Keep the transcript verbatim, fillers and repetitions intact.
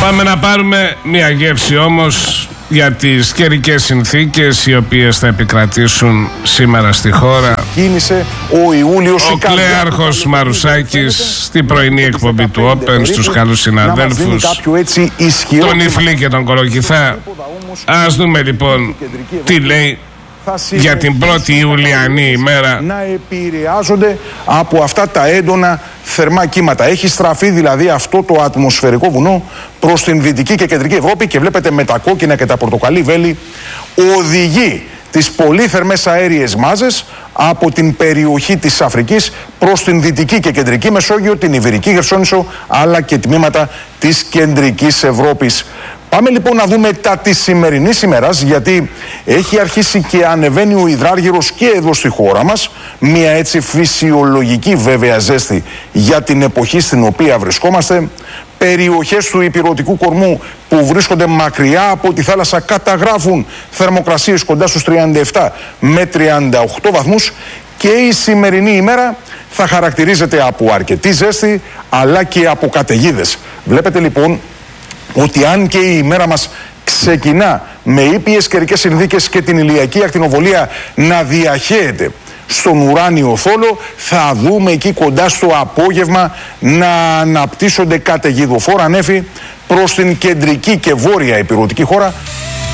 Πάμε να πάρουμε μια γεύση όμως για τις καιρικές συνθήκες οι οποίες θα επικρατήσουν σήμερα στη χώρα. Κίνησε ο Ιούλιος. Ο Κλέαρχος Μαρουσάκης στην πρωινή εκπομπή του Open στους καλούς συναδέλφους, τον Ιφλή και τον Κολοκυθά. Ας δούμε λοιπόν τι λέει για την πρώτη Ιουλιανή ημέρα. Να επηρεάζονται από αυτά τα έντονα θερμά κύματα. Έχει στραφεί δηλαδή αυτό το ατμοσφαιρικό βουνό προς την Δυτική και Κεντρική Ευρώπη και βλέπετε με τα κόκκινα και τα πορτοκαλί βέλη οδηγεί τις πολύ θερμές αέριες μάζες από την περιοχή της Αφρικής προς την Δυτική και Κεντρική Μεσόγειο, την Ιβηρική Χερσόνησο αλλά και τμήματα της Κεντρικής Ευρώπης. Πάμε λοιπόν να δούμε τα της σημερινής ημέρας, γιατί έχει αρχίσει και ανεβαίνει ο υδράργυρος και εδώ στη χώρα μας. Μια έτσι φυσιολογική βέβαια ζέστη για την εποχή στην οποία βρισκόμαστε. Περιοχές του ηπειρωτικού κορμού που βρίσκονται μακριά από τη θάλασσα καταγράφουν θερμοκρασίες κοντά στους τριάντα επτά με τριάντα οκτώ βαθμούς και η σημερινή ημέρα θα χαρακτηρίζεται από αρκετή ζέστη αλλά και από καταιγίδες. Βλέπετε λοιπόν ότι αν και η ημέρα μας ξεκινά με ήπιες καιρικές συνθήκες και την ηλιακή ακτινοβολία να διαχέεται στον ουράνιο θόλο, θα δούμε εκεί κοντά στο απόγευμα να αναπτύσσονται καταιγιδοφόρα νέφη προς την κεντρική και βόρεια ηπειρωτική χώρα